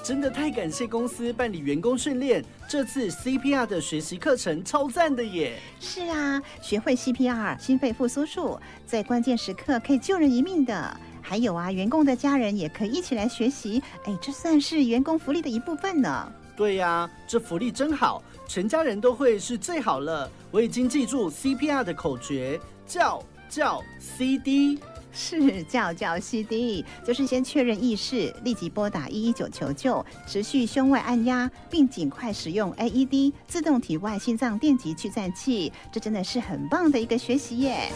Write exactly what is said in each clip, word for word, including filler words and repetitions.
真的太感谢公司办理员工训练，这次 C P R 的学习课程超赞的耶！ 是啊，学会 C P R 心肺复苏术，在关键时刻可以救人一命的。还有啊，员工的家人也可以一起来学习，哎，这算是员工福利的一部分呢。 对呀、啊，这福利真好，全家人都会是最好了。我已经记住 C P R 的口诀，叫叫 C D。 是叫叫 C D， 就是先确认意识，立即拨打一一九求救，持续胸外按压，并尽快使用 A E D 自动体外心脏电极去颤器。这真的是很棒的一个学习耶！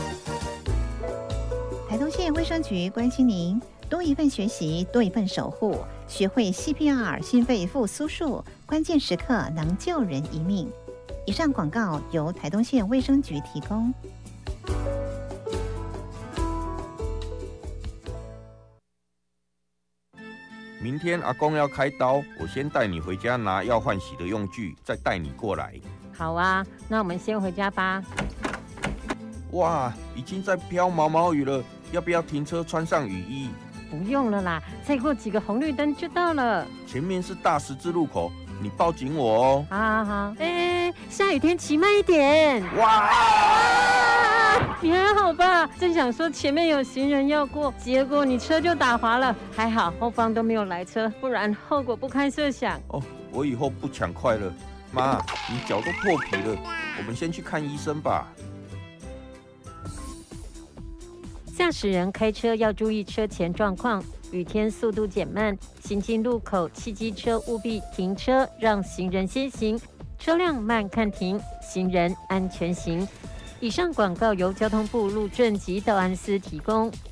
台东县卫生局关心您，多一份学习，多一份守护，学会 C P R 心肺复苏术，关键时刻能救人一命。以上广告由台东县卫生局提供。 明天阿公要开刀，我先带你回家拿要换洗的用具，再带你过来。 好啊，那我们先回家吧。 哇，已经在飘毛毛雨了，要不要停车穿上雨衣？ 不用了啦，再过几个红绿灯就到了。 前面是大十字路口，你抱紧我哦。 好好好，哎，下雨天骑慢一点。 哇！ 你还好吧？正想说前面有行人要过，结果你车就打滑了，还好后方都没有来车，不然后果不堪设想。 哦，我以后不抢快了。妈，你脚都破皮了，我们先去看医生吧。 驾驶人开车要注意车前状况，雨天速度减慢，行经路口汽机车务必停车，让行人先行，车辆慢看停，行人安全行。以上广告由交通部路政及道安司提供。